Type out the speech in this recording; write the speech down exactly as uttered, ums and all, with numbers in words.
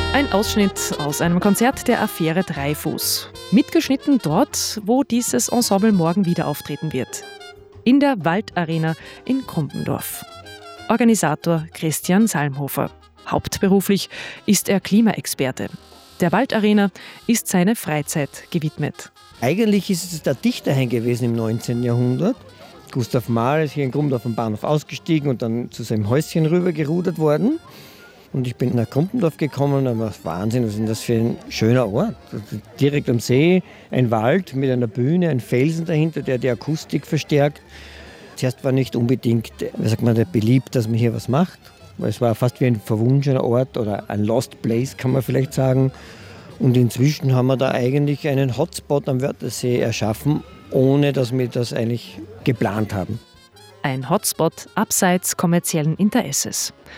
Ein Ausschnitt aus einem Konzert der Affäre Dreifuß. Mitgeschnitten dort, wo dieses Ensemble morgen wieder auftreten wird. In der Waldarena in Krumpendorf. Organisator Christian Salmhofer. Hauptberuflich ist er Klimaexperte. Der Waldarena ist seine Freizeit gewidmet. Eigentlich ist es der Dichterhain gewesen im neunzehnten Jahrhundert. Gustav Mahler ist hier in Krumpendorf am Bahnhof ausgestiegen und dann zu seinem Häuschen rüber gerudert worden. Und ich bin nach Krumpendorf gekommen und war Wahnsinn, was ist das für ein schöner Ort. Direkt am See, ein Wald mit einer Bühne, ein Felsen dahinter, der die Akustik verstärkt. Zuerst war nicht unbedingt, wie sagt man, beliebt, dass man hier was macht. Weil es war fast wie ein verwunschener Ort oder ein Lost Place, kann man vielleicht sagen. Und inzwischen haben wir da eigentlich einen Hotspot am Wörthersee erschaffen, ohne dass wir das eigentlich geplant haben. Ein Hotspot abseits kommerziellen Interesses.